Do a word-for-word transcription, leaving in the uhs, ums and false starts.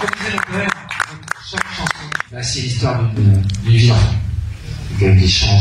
comme disait mon père, chaque chanson, bah, c'est l'histoire d'une vie d'enfant. Donc, avec des chants